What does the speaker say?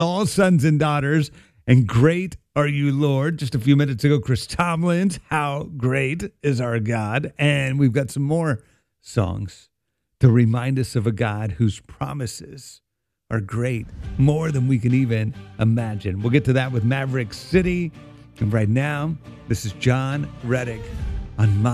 all sons and daughters, and great are you, Lord. Just a few minutes ago, Chris Tomlin's How Great is Our God. And we've got some more songs to remind us of a God whose promises are great, more than we can even imagine. We'll get to that with Maverick City. And right now, this is John Reddick on